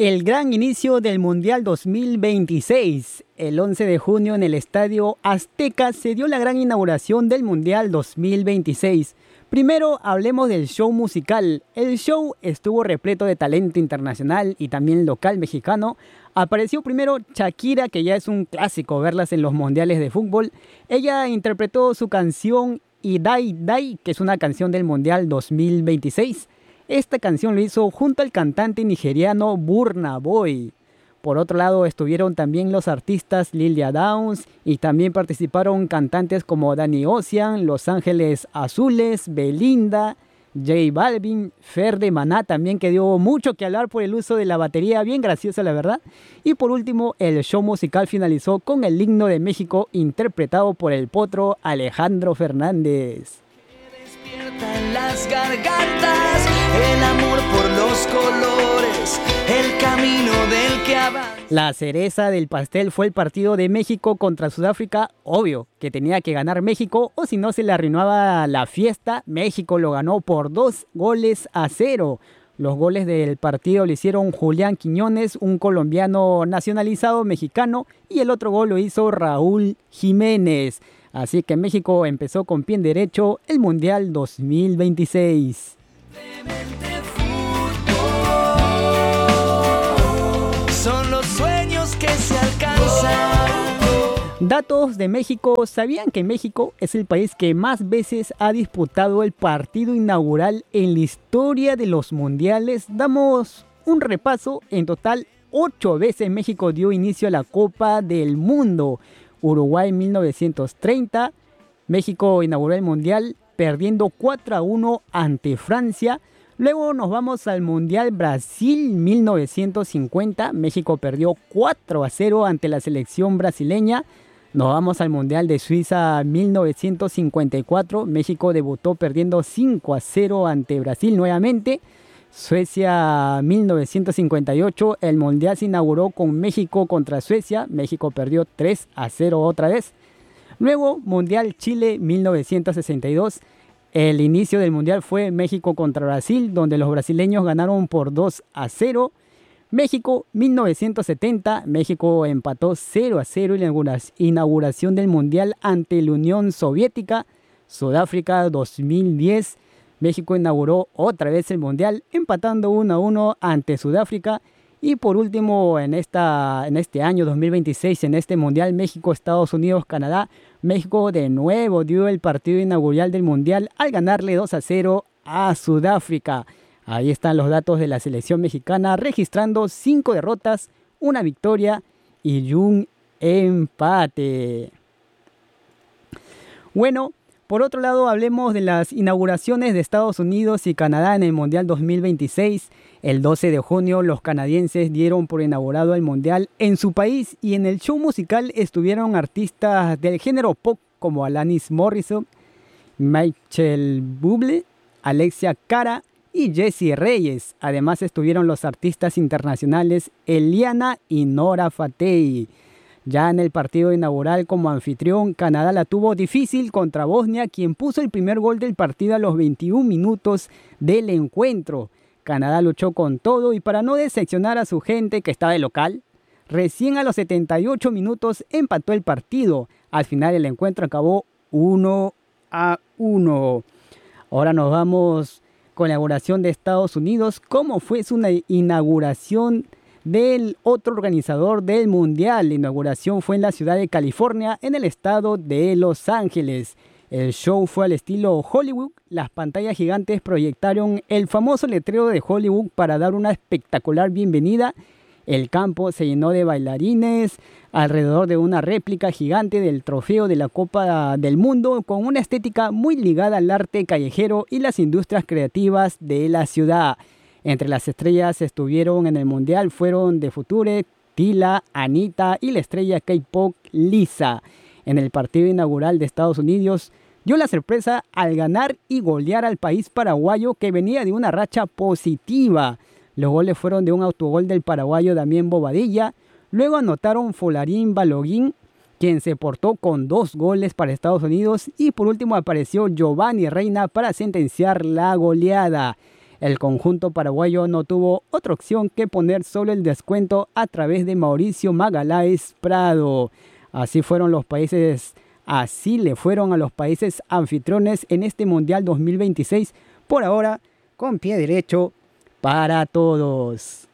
El gran inicio del Mundial 2026. El 11 de junio en el Estadio Azteca se dio la gran inauguración del Mundial 2026. Primero hablemos del show musical. El show estuvo repleto de talento internacional y también local mexicano. Apareció primero Shakira, que ya es un clásico verlas en los mundiales de fútbol. Ella interpretó su canción Idai Dai, que es una canción del Mundial 2026. Esta canción lo hizo junto al cantante nigeriano Burna Boy. Por otro lado estuvieron también los artistas Lilia Downs y también participaron cantantes como Danny Ocean, Los Ángeles Azules, Belinda, J Balvin, Fer de Maná también, que dio mucho que hablar por el uso de la batería, bien graciosa la verdad. Y por último el show musical finalizó con el himno de México interpretado por el potro Alejandro Fernández. Despiertan las gargantas, el amor por los colores, el camino del que avanza. La cereza del pastel fue el partido de México contra Sudáfrica. Obvio que tenía que ganar México o si no se le arruinaba la fiesta. México lo ganó por 2-0. Los goles del partido lo hicieron Julián Quiñones, un colombiano nacionalizado mexicano, y el otro gol lo hizo Raúl Jiménez. Así que México empezó con pie derecho el Mundial 2026. Son los sueños que se alcanzan. Datos de México. ¿Sabían que México es el país que más veces ha disputado el partido inaugural en la historia de los mundiales? Damos un repaso. En total, 8 veces México dio inicio a la Copa del Mundo. Uruguay en 1930, México inauguró el Mundial perdiendo 4-1 ante Francia. Luego nos vamos al Mundial Brasil 1950, México perdió 4-0 ante la selección brasileña. Nos vamos al Mundial de Suiza 1954, México debutó perdiendo 5-0 ante Brasil nuevamente. Suecia 1958, el Mundial se inauguró con México contra Suecia, México perdió 3-0 otra vez. Luego Mundial Chile 1962, el inicio del Mundial fue México contra Brasil, donde los brasileños ganaron por 2-0. México 1970, México empató 0-0 en la inauguración del Mundial ante la Unión Soviética. Sudáfrica 2010, México inauguró otra vez el Mundial, empatando 1-1 ante Sudáfrica. Y por último, en este año 2026, en este Mundial México, Estados Unidos, Canadá, México de nuevo dio el partido inaugural del Mundial al ganarle 2-0 a Sudáfrica. Ahí están los datos de la selección mexicana, registrando 5 derrotas, 1 victoria y un empate. Bueno, por otro lado, hablemos de las inauguraciones de Estados Unidos y Canadá en el Mundial 2026. El 12 de junio, los canadienses dieron por inaugurado el Mundial en su país y en el show musical estuvieron artistas del género pop como Alanis Morissette, Michael Bublé, Alexia Cara y Jessie Reyes. Además estuvieron los artistas internacionales Eliana y Nora Fatei. Ya en el partido inaugural como anfitrión, Canadá la tuvo difícil contra Bosnia, quien puso el primer gol del partido a los 21 minutos del encuentro. Canadá luchó con todo y para no decepcionar a su gente que estaba de local, recién a los 78 minutos empató el partido. Al final el encuentro acabó 1-1. Ahora nos vamos con la inauguración de Estados Unidos. ¿Cómo fue su inauguración del otro organizador del Mundial? La inauguración fue en la ciudad de California, en el estado de Los Ángeles. El show fue al estilo Hollywood. Las pantallas gigantes proyectaron el famoso letrero de Hollywood para dar una espectacular bienvenida. El campo se llenó de bailarines alrededor de una réplica gigante del trofeo de la Copa del Mundo, con una estética muy ligada al arte callejero y las industrias creativas de la ciudad. Entre las estrellas estuvieron en el Mundial fueron The Future, Tila, Anita y la estrella K-pop Lisa. En el partido inaugural de Estados Unidos dio la sorpresa al ganar y golear al país paraguayo, que venía de una racha positiva. Los goles fueron de un autogol del paraguayo Damián Bobadilla. Luego anotaron Folarín Baloguín, quien se portó con 2 goles para Estados Unidos. Y por último apareció Giovanni Reina para sentenciar la goleada. El conjunto paraguayo no tuvo otra opción que poner solo el descuento a través de Mauricio Magaláes Prado. Así le fueron a los países anfitriones en este Mundial 2026, por ahora con pie derecho para todos.